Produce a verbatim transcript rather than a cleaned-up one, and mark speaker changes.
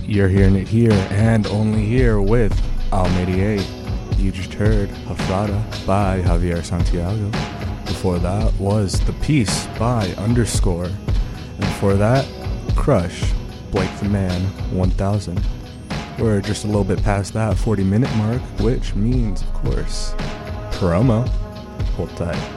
Speaker 1: You're hearing it here and only here with Alm eighty-eight. You just heard Hafrada by Javier Santiago. Before that was The Peace by Underscore. And before that, Crush, Blake the Man, one thousand. We're just a little bit past that forty minute mark, which means, of course, promo. Hold tight.